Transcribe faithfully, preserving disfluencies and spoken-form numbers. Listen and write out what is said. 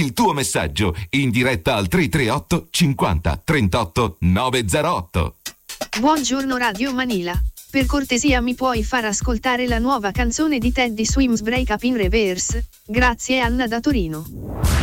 il tuo messaggio in diretta al tre tre otto cinquanta trentotto novecentootto. Buongiorno Radio Manila. Per cortesia mi puoi far ascoltare la nuova canzone di Teddy Swims Break Up in Reverse? Grazie Anna da Torino.